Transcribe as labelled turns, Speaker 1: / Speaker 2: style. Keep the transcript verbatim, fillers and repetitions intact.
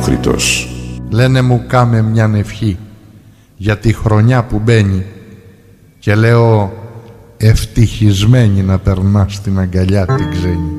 Speaker 1: απόκριτος.
Speaker 2: Λένε μου κάμε μιαν ευχή για τη χρονιά που μπαίνει και λέω ευτυχισμένη να περνά στην αγκαλιά την ξένη.